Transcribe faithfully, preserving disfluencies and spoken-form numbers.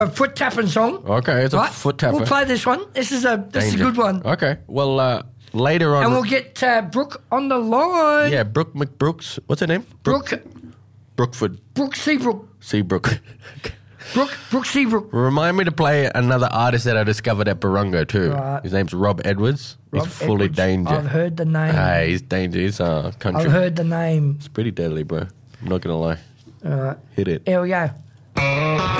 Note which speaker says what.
Speaker 1: a foot tapping song.
Speaker 2: Okay, it's a
Speaker 1: right?
Speaker 2: foot tapper.
Speaker 1: We'll play this one. This is a this
Speaker 2: Danger.
Speaker 1: is a good one.
Speaker 2: Okay, well, uh, later on...
Speaker 1: And we'll get uh, Brooke on the line.
Speaker 2: Yeah, Brooke McBrooks. What's her name?
Speaker 1: Brooke.
Speaker 2: Brookford.
Speaker 1: Brooke Seabrook.
Speaker 2: Seabrook.
Speaker 1: Brooke, Brooke Seabrook.
Speaker 2: Remind me to play another artist that I discovered at Barongo too.
Speaker 1: Right.
Speaker 2: His name's Rob Edwards.
Speaker 1: Rob
Speaker 2: he's fully
Speaker 1: Edwards.
Speaker 2: danger.
Speaker 1: I've heard the name.
Speaker 2: Hey, he's danger. He's uh, country.
Speaker 1: I've heard the name.
Speaker 2: It's pretty deadly, bro. I'm not going to lie.
Speaker 1: All right.
Speaker 2: Hit it.
Speaker 1: Here we go.